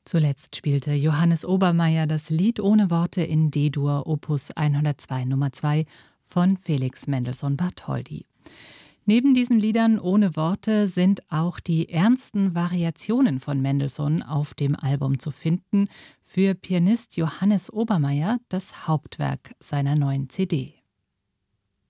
Zuletzt spielte Johannes Obermaier das Lied ohne Worte in D-Dur Opus 102 Nummer 2 von Felix Mendelssohn Bartholdy. Neben diesen Liedern ohne Worte sind auch die ernsten Variationen von Mendelssohn auf dem Album zu finden, für Pianist Johannes Obermaier das Hauptwerk seiner neuen CD.